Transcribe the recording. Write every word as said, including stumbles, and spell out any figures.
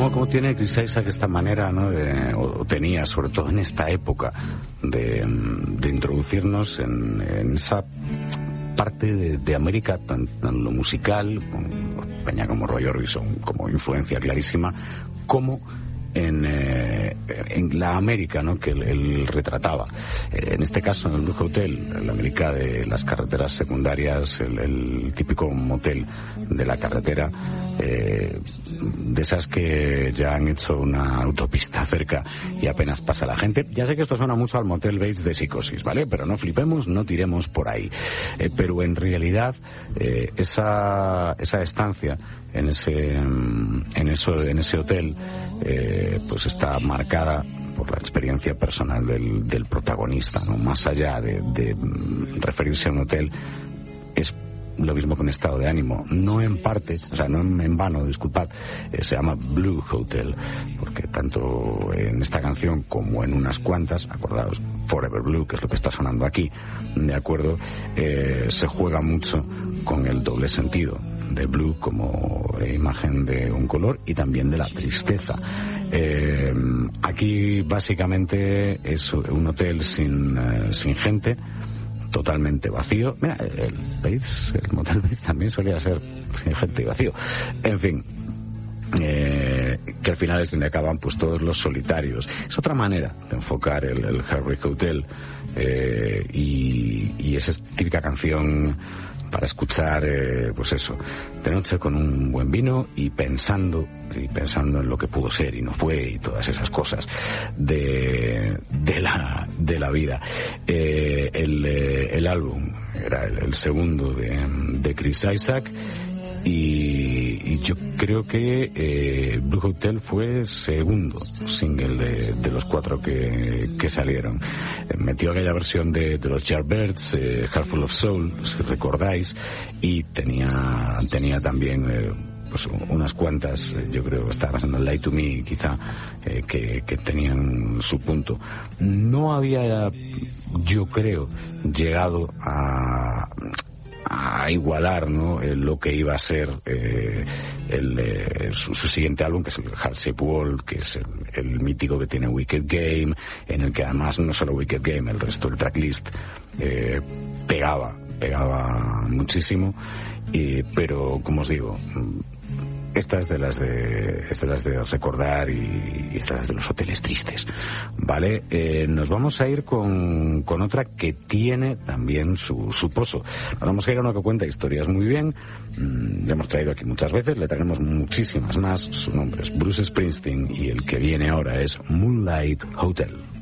¿Cómo, cómo tiene Chris Isaak esta manera, ¿no? De, o, o tenía, sobre todo en esta época, de, de introducirnos en, en esa parte de, de América, tanto en lo musical, con peña como Roy Orbison, como influencia clarísima, como en, eh, en la América, ¿no? Que él, él retrataba. Eh, en este caso, en el Blue Hotel, la América de las carreteras secundarias, el, el típico motel de la carretera, eh, de esas que ya han hecho una autopista cerca y apenas pasa la gente. Ya sé que esto suena mucho al Motel Bates de Psicosis, ¿vale? Pero no flipemos, no tiremos por ahí. Eh, pero en realidad, eh, esa, esa estancia en ese en eso en ese hotel eh, pues está marcada por la experiencia personal del, del protagonista, ¿no? Más allá de, de referirse a un hotel, es lo mismo con estado de ánimo, no en parte, o sea, no en, en vano, disculpad, eh, se llama Blue Hotel, porque tanto en esta canción como en unas cuantas, acordaos, Forever Blue, que es lo que está sonando aquí, de acuerdo, eh, se juega mucho con el doble sentido de blue como imagen de un color y también de la tristeza. Eh, aquí básicamente es un hotel sin, eh, sin gente, totalmente vacío. Mira, el Bates, el Motel Bates también solía ser sin gente y vacío. En fin, eh, que al final es donde acaban pues todos los solitarios. Es otra manera de enfocar el, el Heartbreak Hotel, eh, y, y esa típica canción para escuchar, eh, pues eso, de noche con un buen vino y pensando y pensando en lo que pudo ser y no fue y todas esas cosas de de la de la vida. Eh, el, eh, el álbum era el, el segundo de, de Chris Isaak. Y, y yo creo que eh, Blue Hotel fue segundo single de, de los cuatro que, que salieron. Eh, metió aquella versión de, de los Yardbirds, eh, Heart Full of Soul, si recordáis, y tenía tenía también eh, pues unas cuantas, eh, yo creo que estaba pasando Lie to Me quizá, eh, que, que tenían su punto. No había, yo creo, llegado a a igualar, ¿no?, eh, lo que iba a ser eh, el, eh, su, su siguiente álbum, que es el Heart Shaped World, que es el, el mítico que tiene Wicked Game, en el que además no solo Wicked Game, el resto del tracklist eh, pegaba, pegaba muchísimo, y, pero como os digo, esta es de las de, es de las de recordar y, y esta es de los hoteles tristes, ¿vale? Eh, nos vamos a ir con, con otra que tiene también su, su pozo. Nos vamos a ir a uno que cuenta historias muy bien. Mm, le hemos traído aquí muchas veces, le traeremos muchísimas más. Su nombre es Bruce Springsteen y el que viene ahora es Moonlight Hotel.